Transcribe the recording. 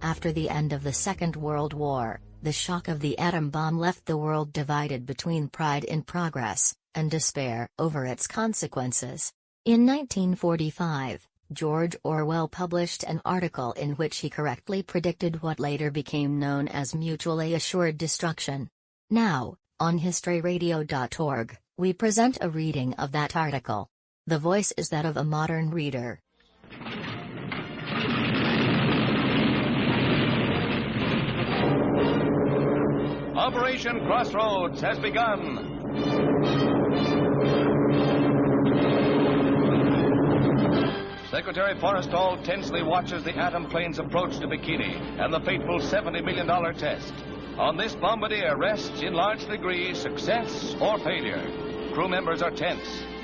After the end of the Second World War, the shock of the atom bomb left the world divided between pride in progress and despair over its consequences. In 1945, George Orwell published an article in which he correctly predicted what later became known as mutually assured destruction. Now, on historyradio.org, we present a reading of that article. The voice is that of a modern reader. Operation Crossroads has begun. Secretary Forrestal tensely watches the atom plane's approach to Bikini and the fateful $70 million test. On this bombardier rests in large degree success or failure. Crew members are tense.